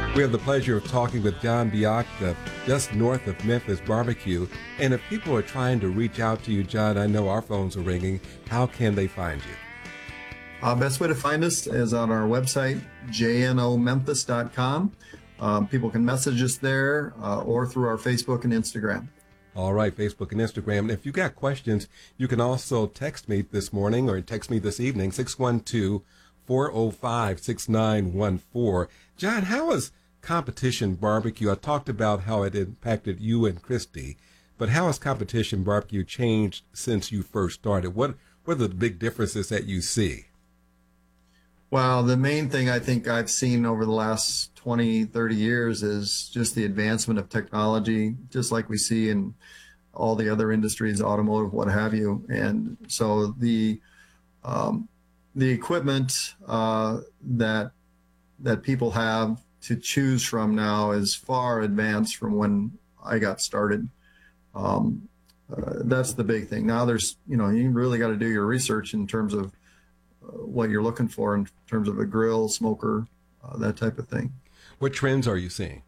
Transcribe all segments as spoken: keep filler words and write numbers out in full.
We have the pleasure of talking with John Bioch, uh, just north of Memphis Barbecue. And if people are trying to reach out to you, John, I know our phones are ringing. How can they find you? Uh, best way to find us is on our website, j n o memphis dot com. Um, people can message us there uh, or through our Facebook and Instagram. All right, Facebook and Instagram. And if you've got questions, you can also text me this morning or text me this evening, six one two, four oh five, six nine one four. John, how is Competition Barbecue? I talked about how it impacted you and Christy, but how has Competition Barbecue changed since you first started? What, what are the big differences that you see? Well, the main thing I think I've seen over the last twenty, thirty years is just the advancement of technology, just like we see in all the other industries, automotive, what have you. And so the um, the equipment uh, that that people have to choose from now is far advanced from when I got started. Um, uh, that's the big thing. Now there's, you know, you really got to do your research in terms of what you're looking for in terms of a grill, smoker, uh, that type of thing. What trends are you seeing?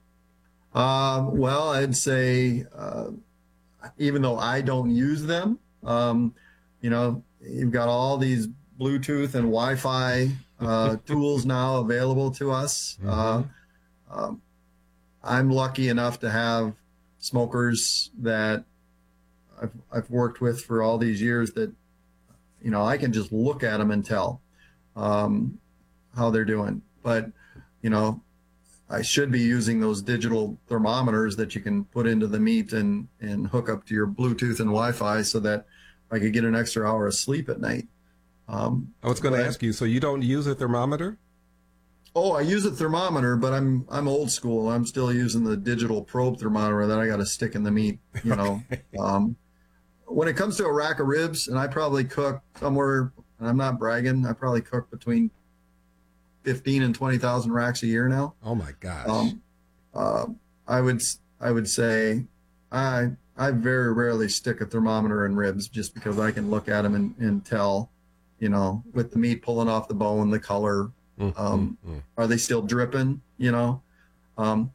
Um, well, I'd say, uh, even though I don't use them, um, you know, you've got all these Bluetooth and Wi-Fi uh, tools now available to us. Mm-hmm. uh, um, I'm lucky enough to have smokers that I've, I've worked with for all these years that, you know, I can just look at them and tell um, how they're doing. But, you know, I should be using those digital thermometers that you can put into the meat and, and hook up to your Bluetooth and Wi-Fi so that I could get an extra hour of sleep at night. Um, I was going to ask you, so you don't use a thermometer? Oh, I use a thermometer, but I'm I'm old school. I'm still using the digital probe thermometer that I got to stick in the meat, you know. um, when it comes to a rack of ribs, and I probably cook somewhere, and I'm not bragging, I probably cook between fifteen and twenty thousand racks a year now. Oh my gosh. Um, uh, I would I would say I I very rarely stick a thermometer in ribs just because I can look at them and, and tell, you know, with the meat pulling off the bone, the color, mm-hmm. um, mm-hmm. are they still dripping, you know? Um,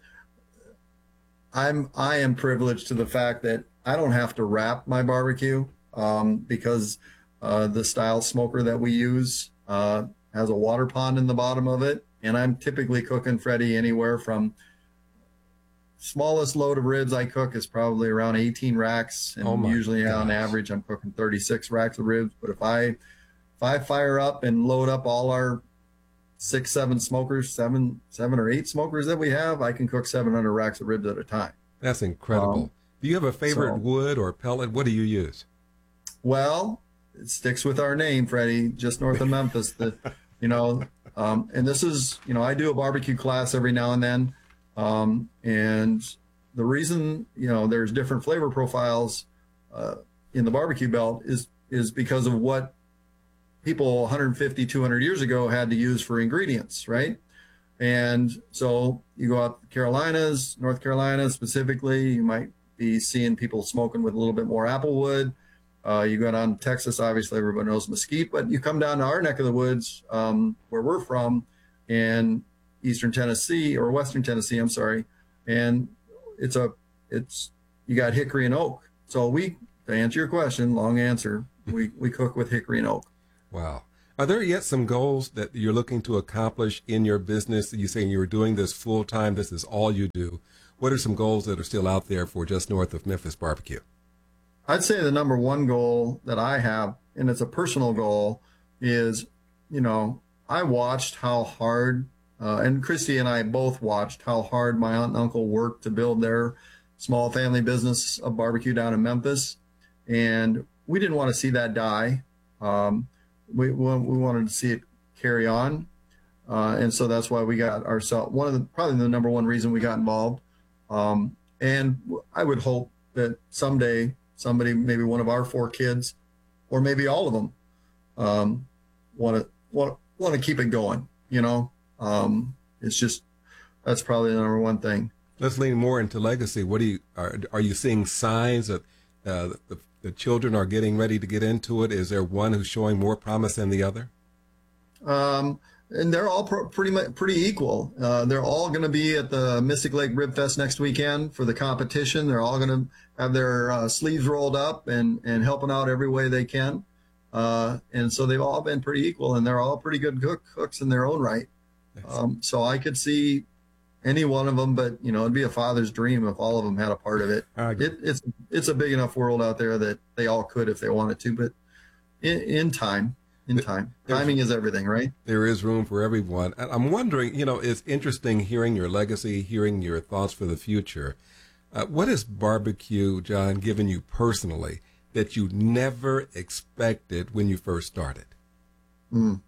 I'm I am privileged to the fact that I don't have to wrap my barbecue um, because uh, the style smoker that we use uh, has a water pond in the bottom of it. And I'm typically cooking, Freddie, anywhere from smallest load of ribs I cook is probably around eighteen racks. And oh usually gosh. on average, I'm cooking thirty-six racks of ribs. But if I, if I fire up and load up all our six, seven smokers, seven, seven or eight smokers that we have, I can cook seven hundred racks of ribs at a time. That's incredible. Um, Do you have a favorite so, wood or pellet? What do you use? Well, it sticks with our name, Freddie, just north of Memphis. The, you know, um, and this is, you know, I do a barbecue class every now and then. Um, and the reason, you know, there's different flavor profiles uh, in the barbecue belt is, is because of what people one hundred fifty, two hundred years ago had to use for ingredients, right? And so you go out to the Carolinas, North Carolina specifically, you might be seeing people smoking with a little bit more apple wood. Uh, you go down to Texas, obviously everybody knows mesquite, but you come down to our neck of the woods um, where we're from in Eastern Tennessee or Western Tennessee, I'm sorry. And it's a, it's, you got hickory and oak. So we, to answer your question, long answer, we, we cook with hickory and oak. Wow. Are there yet some goals that you're looking to accomplish in your business? You're saying you're doing this full time. This is all you do. What are some goals that are still out there for just north of Memphis Barbecue? I'd say the number one goal that I have, and it's a personal goal, is, you know, I watched how hard, uh, and Christy and I both watched how hard my aunt and uncle worked to build their small family business of barbecue down in Memphis. And we didn't want to see that die. Um, We, we wanted to see it carry on. Uh, and so that's why we got ourselves, one of the, probably the number one reason we got involved. Um, and I would hope that someday somebody, maybe one of our four kids, or maybe all of them, um, want to, want, want to keep it going, you know? Um, it's just, that's probably the number one thing. Let's lean more into legacy. What do you, are, are you seeing signs that uh, the The children are getting ready to get into it? Is there one who's showing more promise than the other? Um, and they're all pr- pretty much pretty equal. Uh, they're all going to be at the Mystic Lake Rib Fest next weekend for the competition. They're all going to have their uh, sleeves rolled up and, and helping out every way they can. Uh, and so they've all been pretty equal, and they're all pretty good cook, cooks in their own right. Um, so I could see any one of them, but you know, it'd be a father's dream if all of them had a part of it. it it's it's a big enough world out there that they all could if they wanted to, but in, in time. In time. Timing is everything, right? There is room for everyone. I'm wondering, you know, it's interesting hearing your legacy, hearing your thoughts for the future. Uh, what has barbecue, John, given you personally that you never expected when you first started? Mm.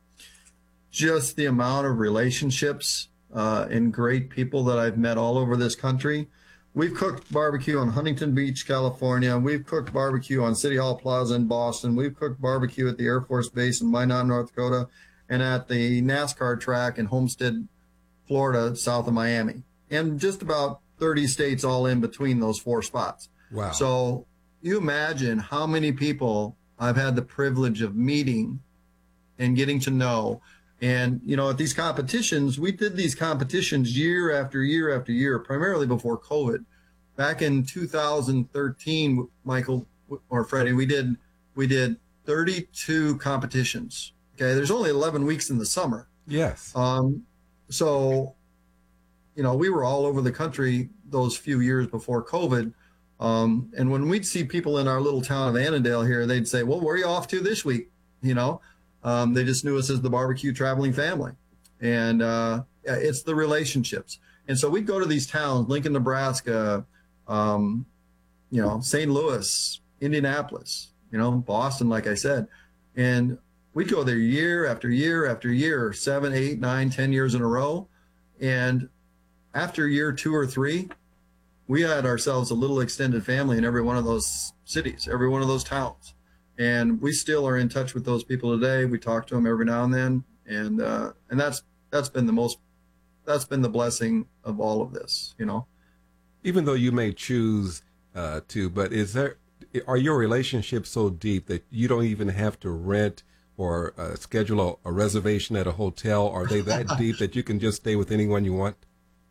Just the amount of relationships uh, and great people that I've met all over this country. We've cooked barbecue on Huntington Beach, California. We've cooked barbecue on City Hall Plaza in Boston. We've cooked barbecue at the Air Force Base in Minot, North Dakota, and at the NASCAR track in Homestead, Florida, south of Miami, and just about thirty states all in between those four spots. Wow. So you imagine how many people I've had the privilege of meeting and getting to know. And, you know, at these competitions, we did these competitions year after year after year, primarily before COVID. Back in two thousand thirteen, Michael or Freddie, we did we did thirty-two competitions. Okay, there's only eleven weeks in the summer. Yes. Um, so, you know, we were all over the country those few years before COVID. Um, and when we'd see people in our little town of Annandale here, they'd say, well, where are you off to this week? You know? Um, they just knew us as the barbecue traveling family. And uh, it's the relationships. And so we'd go to these towns, Lincoln, Nebraska, um, you know, Saint Louis, Indianapolis, you know, Boston, like I said. And we'd go there year after year after year, seven, eight, nine, ten years in a row. And after year two or three, we had ourselves a little extended family in every one of those cities, every one of those towns. And we still are in touch with those people today. We talk to them every now and then, and uh, and that's that's been the most that's been the blessing of all of this, you know. Even though you may choose uh, to, but is there are your relationships so deep that you don't even have to rent or uh, schedule a, a reservation at a hotel? Are they that deep that you can just stay with anyone you want?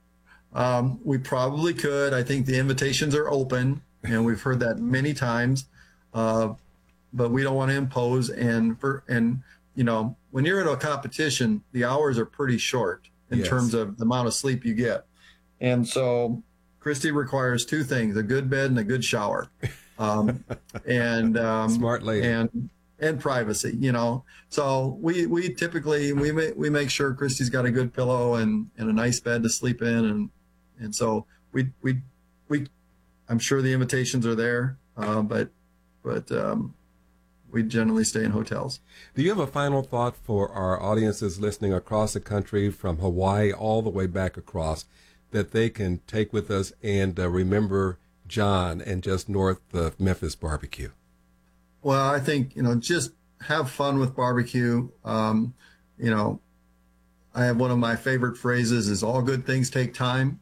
Um, we probably could. I think the invitations are open, and we've heard that many times. Uh, but we don't want to impose. And for, and, you know, when you're in a competition, the hours are pretty short in yes. terms of the amount of sleep you get. And so Christy requires two things, a good bed and a good shower. Um, and, um, smart lady. And, and privacy, you know. So we, we typically, we make, we make sure Christy's got a good pillow and, and a nice bed to sleep in. And, and so we, we, we, I'm sure the invitations are there, uh, but, but, um, we generally stay in hotels. Do you have a final thought for our audiences listening across the country from Hawaii all the way back across that they can take with us and uh, remember John and just north of Memphis barbecue? Well, I think, you know, just have fun with barbecue. Um, you know, I have one of my favorite phrases is all good things take time.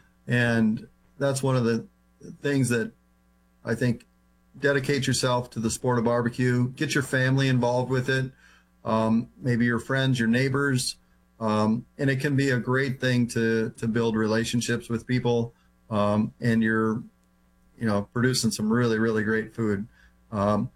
And that's one of the things that I think dedicate yourself to the sport of barbecue, get your family involved with it, um, maybe your friends, your neighbors. Um, and it can be a great thing to, to build relationships with people. Um, and you're, you know, producing some really, really great food. Um,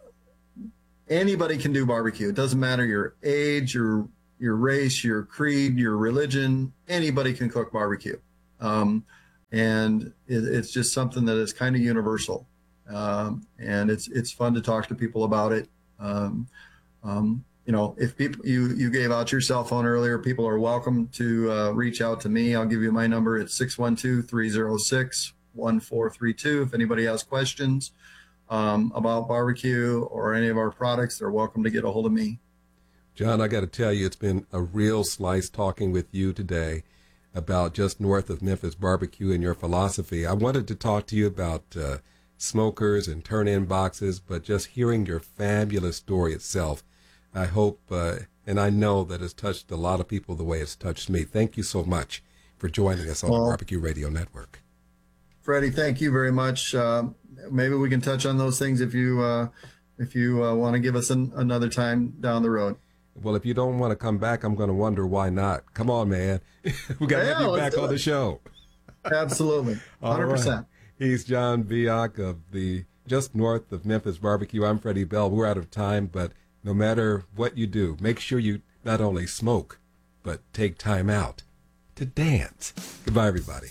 anybody can do barbecue. It doesn't matter your age, your, your race, your creed, your religion, anybody can cook barbecue. Um, and it, it's just something that is kind of universal. Um, and it's, it's fun to talk to people about it. Um, um, you know, if people, you, you gave out your cell phone earlier, people are welcome to, uh, reach out to me. I'll give you my number. It's six one two, three oh six, one four three two. If anybody has questions, um, about barbecue or any of our products, they're welcome to get a hold of me. John, I got to tell you, it's been a real slice talking with you today about just north of Memphis barbecue and your philosophy. I wanted to talk to you about, uh, smokers and turn-in boxes, but just hearing your fabulous story itself, I hope uh, and I know that it's touched a lot of people the way it's touched me. Thank you so much for joining us on well, the Barbecue Radio Network. Freddie, thank you very much. Uh, maybe we can touch on those things if you uh, if you uh, want to give us an, another time down the road. Well, if you don't want to come back, I'm going to wonder why not. Come on, man. We got to Yeah, have you let's back on do the it. show. Absolutely. All one hundred percent. right. He's John Viock of the just north of Memphis Barbecue. I'm Freddie Bell. We're out of time, but no matter what you do, make sure you not only smoke, but take time out to dance. Goodbye, everybody.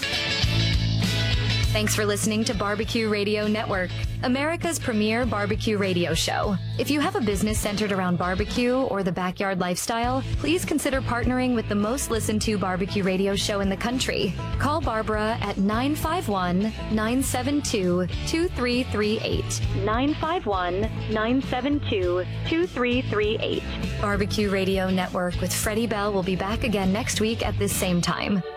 Thanks for listening to Barbecue Radio Network, America's premier barbecue radio show. If you have a business centered around barbecue or the backyard lifestyle, please consider partnering with the most listened to barbecue radio show in the country. Call Barbara at nine five one, nine seven two, two three three eight. nine five one, nine seven two, two three three eight. Barbecue Radio Network with Freddie Bell will be back again next week at this same time.